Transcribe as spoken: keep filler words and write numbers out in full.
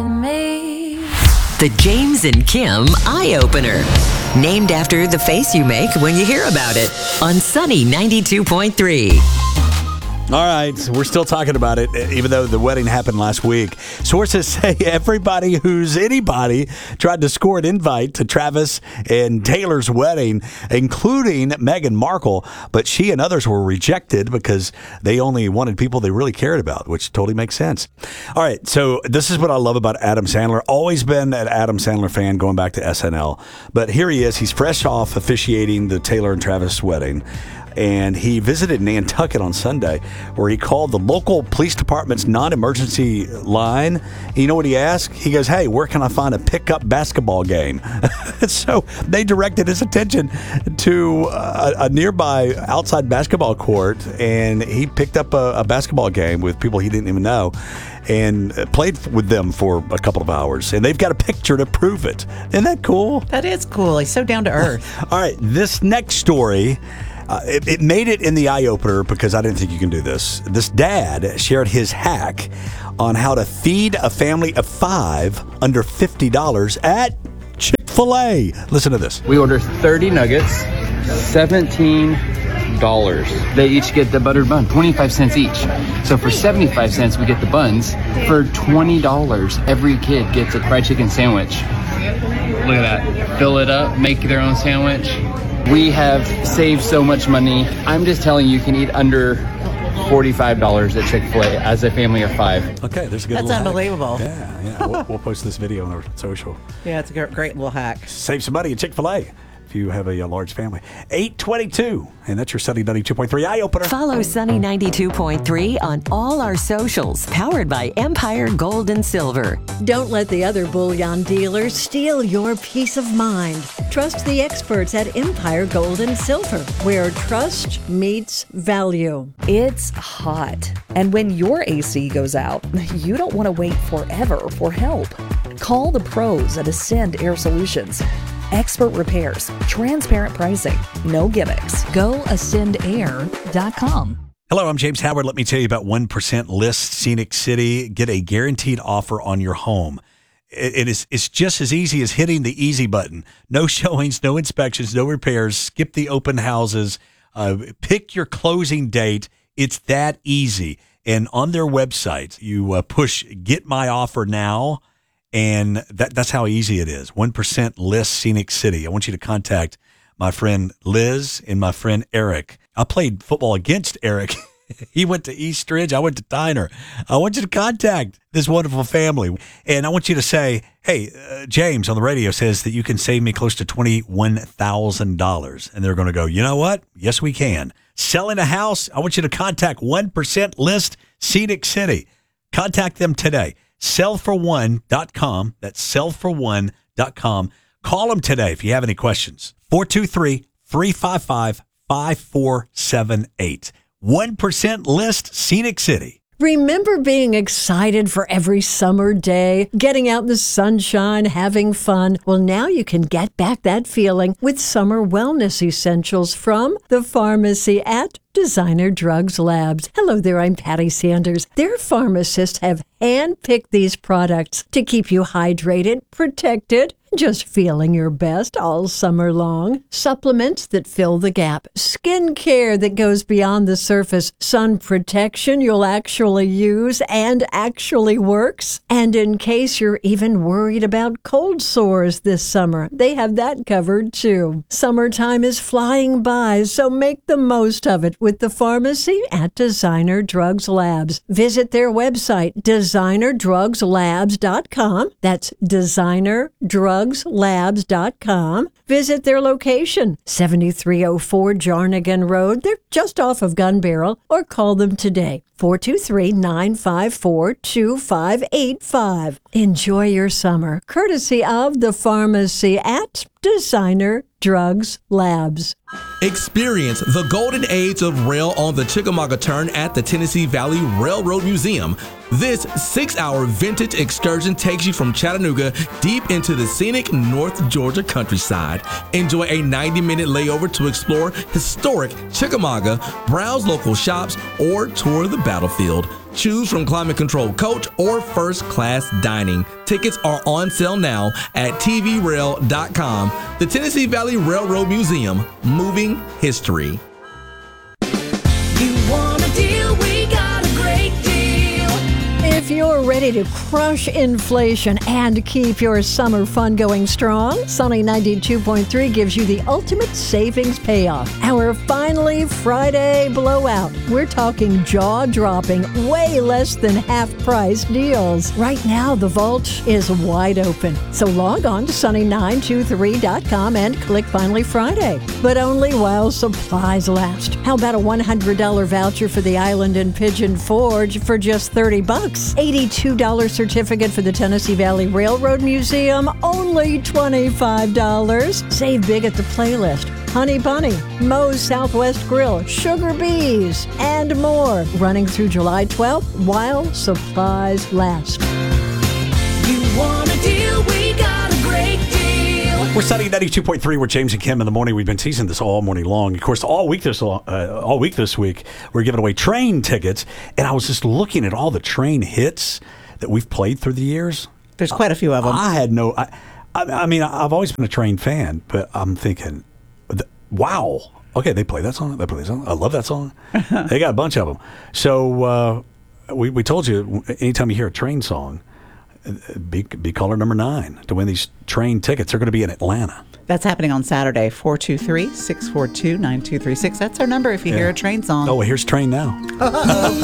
The James and Kim Eye Opener. Named after the face you make when you hear about it. On Sunny ninety-two point three. All right, so we're still talking about it, even though the wedding happened last week. Sources say everybody who's anybody tried to score an invite to Travis and Taylor's wedding, including Meghan Markle, but she and others were rejected because they only wanted people they really cared about, which totally makes sense. All right, so this is what I love about Adam Sandler. Always been an Adam Sandler fan going back to S N L, but here he is. He's fresh off officiating the Taylor and Travis wedding. And he visited Nantucket on Sunday, where he called the local police department's non-emergency line. And you know what he asked? He goes, hey, where can I find a pickup basketball game? So they directed his attention to a, a nearby outside basketball court, and he picked up a, a basketball game with people he didn't even know and played with them for a couple of hours. And they've got a picture to prove it. Isn't that cool? That is cool. He's so down to earth. All right, this next story... Uh, it, it made it in the eye opener because I didn't think you can do this. This dad shared his hack on how to feed a family of five under fifty dollars at Chick-fil-A. Listen to this. We order thirty nuggets, seventeen dollars. They each get the buttered bun, twenty-five cents each. So for seventy-five cents, we get the buns. For twenty dollars, every kid gets a fried chicken sandwich. Look at that. Fill it up, make their own sandwich. We have saved so much money. I'm just telling you, you can eat under forty-five dollars at Chick-fil-A as a family of five. Okay, there's a good That's little unbelievable. hack. Yeah, yeah. We'll, we'll post this video on our social. Yeah, it's a great, great little hack. Save some money at Chick-fil-A if you have a, a large family. eight twenty-two, and that's your Sunny ninety-two point three Eye Opener. Follow Sunny ninety-two point three on all our socials. Powered by Empire Gold and Silver. Don't let the other bullion dealers steal your peace of mind. Trust the experts at Empire Gold and Silver, where trust meets value. It's hot, and when your A C goes out, you don't want to wait forever for help. Call the pros at Ascend Air Solutions. Expert repairs, transparent pricing, no gimmicks. Go ascend air dot com. Hello, I'm James Howard. Let me tell you about one percent List Scenic City. Get a guaranteed offer on your home. It, it is it's just as easy as hitting the easy button. No showings, no inspections, no repairs. Skip the open houses. Uh, pick your closing date. It's that easy. And on their website, you uh, push Get My Offer Now. And that, that's how easy it is. one percent List Scenic City. I want you to contact my friend Liz and my friend Eric. I played football against Eric. He went to East Ridge. I went to Tyner. I want you to contact this wonderful family. And I want you to say, hey, uh, James on the radio says that you can save me close to twenty-one thousand dollars. And they're going to go, you know what? Yes, we can. Selling a house, I want you to contact one percent List Scenic City. Contact them today. sell for one dot com. That's sell for one dot com. Call them today if you have any questions. four two three, three five five, five four seven eight. one percent List Scenic City. Remember being excited for every summer day, getting out in the sunshine, having fun? Well, now you can get back that feeling with summer wellness essentials from the pharmacy at Designer Drugs Labs. Hello there, I'm Patty Sanders. Their pharmacists have handpicked these products to keep you hydrated, protected, just feeling your best all summer long. Supplements that fill the gap, skin care that goes beyond the surface, sun protection you'll actually use and actually works. And in case you're even worried about cold sores this summer, they have that covered too. Summertime is flying by, so make the most of it with the pharmacy at Designer Drugs Labs. Visit their website, designer drugs labs dot com. That's designer drugs labs dot com. Visit their location, seventy-three oh four Jarnigan Road. They're just off of Gun Barrel, or call them today, four two three, nine five four, two five eight five. Enjoy your summer, courtesy of the pharmacy at Designer Drugs Labs. Experience the golden age of rail on the Chickamauga Turn at the Tennessee Valley Railroad Museum. This six-hour vintage excursion takes you from Chattanooga deep into the scenic North Georgia countryside. Enjoy a ninety-minute layover to explore historic Chickamauga, browse local shops, or tour the battlefield. Choose from climate control coach or first class dining. Tickets are on sale now at T V rail dot com. The Tennessee Valley Railroad Museum, moving history. You want a deal? We got a great deal. If you're ready to crush inflation and keep your summer fun going strong, Sunny ninety-two point three gives you the ultimate savings payoff. Our Finally Friday blowout. We're talking jaw-dropping, way less than half-price deals. Right now, the vault is wide open. So log on to sunny nine two three dot com and click Finally Friday. But only while supplies last. How about a one hundred dollars voucher for the Island and Pigeon Forge for just thirty bucks? eighty-two dollars certificate for the Tennessee Valley Railroad Museum, only twenty-five dollars. Save big at the playlist. Honey Bunny, Moe's Southwest Grill, Sugar Bees, and more. Running through July twelfth while supplies last. You want a deal? We got a great deal. We're Sunny ninety-two point three. We're James and Kim in the morning. We've been teasing this all morning long. Of course, all week this uh, all week this week, we're giving away train tickets. And I was just looking at all the train hits that we've played through the years. There's quite a few of them. I had no. I, I, I mean, I've always been a train fan, but I'm thinking, wow. Okay, they play that song. They play that song. I love that song. They got a bunch of them. So uh, we we told you, anytime you hear a train song, be be caller number nine to win these train tickets. They're going to be in Atlanta. That's happening on Saturday, four two three, six four two, nine two three six. That's our number if you Yeah. hear a train song. Oh, well, here's Train now.